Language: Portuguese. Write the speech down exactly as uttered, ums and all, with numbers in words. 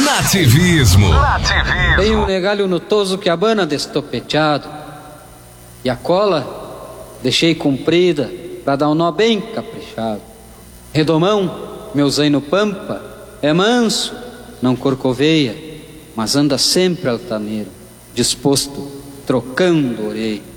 Nativismo. Nativismo. Tem um negalho notoso que abana destopeteado, e a cola deixei comprida pra dar um nó bem caprichado. Redomão, meu zaino pampa, é manso, não corcoveia, mas anda sempre altaneiro, disposto, trocando orelha.